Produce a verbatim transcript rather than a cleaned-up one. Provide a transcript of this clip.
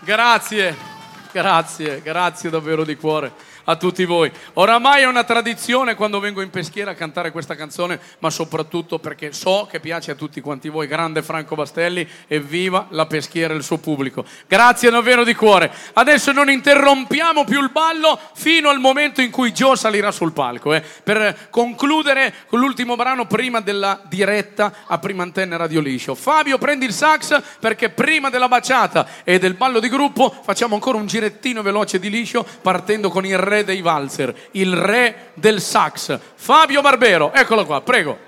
Grazie, grazie, grazie davvero di cuore a tutti voi. Oramai è una tradizione quando vengo in peschiera a cantare questa canzone, ma soprattutto perché so che piace a tutti quanti voi. Grande Franco Bastelli, e viva la peschiera e il suo pubblico. Grazie davvero di cuore. Adesso non interrompiamo più il ballo fino al momento in cui Gio salirà sul palco, eh, per concludere con l'ultimo brano prima della diretta a Prima Antenne Radio Liscio. Fabio, prendi il sax, perché prima della baciata e del ballo di gruppo facciamo ancora un girettino veloce di liscio, partendo con il re dei valzer, il re del sax, Fabio Barbero. Eccolo qua, prego.